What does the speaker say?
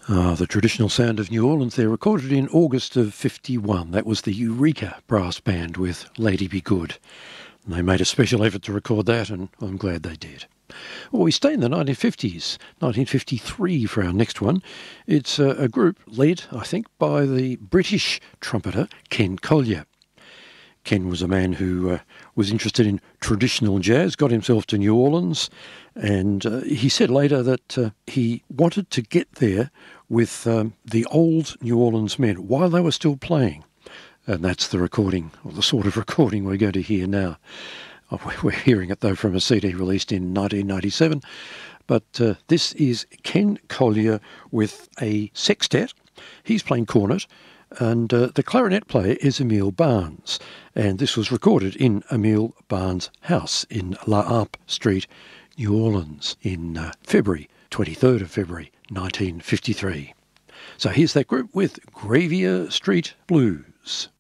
The traditional sound of New Orleans there, recorded in August of 51. That was the Eureka Brass Band with Lady Be Good. And they made a special effort to record that, and I'm glad they did. Well, we stay in the 1950s, 1953 for our next one. It's a group led, I think, by the British trumpeter Ken Collier. Ken was a man who was interested in traditional jazz, got himself to New Orleans, and he said later that he wanted to get there with the old New Orleans men while they were still playing. And that's the recording, or the sort of recording we're going to hear now. We're hearing it, though, from a CD released in 1997. But this is Ken Collier with a sextet. He's playing cornet. And the clarinet player is Emile Barnes. And this was recorded in Emile Barnes' house in La Harpe Street, New Orleans, in February, 23rd of February, 1953. So here's that group with Gravier Street Blues.